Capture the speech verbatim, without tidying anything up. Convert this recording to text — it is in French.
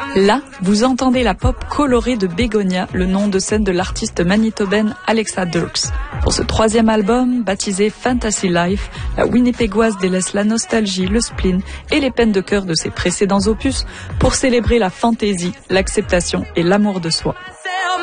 Là, vous entendez la pop colorée de Bégonia, le nom de scène de l'artiste manitobaine Alexa Dirks. Pour ce troisième album, baptisé Fantasy Life, la Winnipégoise délaisse la nostalgie, le spleen et les peines de cœur de ses précédents opus pour célébrer la fantaisie, l'acceptation et l'amour de soi.